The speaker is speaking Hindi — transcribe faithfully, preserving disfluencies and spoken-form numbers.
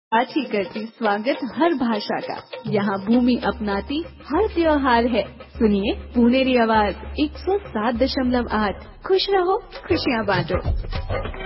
आज ही करती स्वागत हर भाषा का। यहाँ भूमि अपनाती हर त्योहार है। सुनिए पुनेरी आवाज एक सौ सात दशमलव आठ। खुश रहो, खुशियाँ बांटो।